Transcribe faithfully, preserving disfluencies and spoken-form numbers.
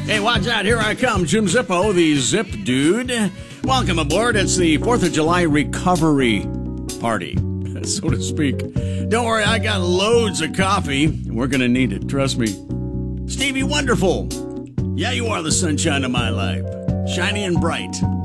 Hey, watch out. Here I come. Jim Zippo, the Zip Dude. Welcome aboard. It's the fourth of July recovery party, so to speak. Don't worry, I got loads of coffee. We're going to need it. Trust me. Stevie Wonderful. Yeah, you are the sunshine of my life. Shiny and bright.